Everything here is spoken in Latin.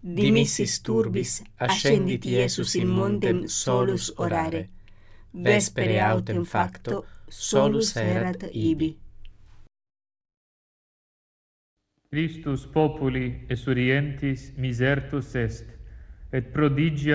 dimissis turbis ascendit Iesus in montem solus orare. Vespere autem facto solus erat ibi. Christus populi esurientis misertus est, et prodigia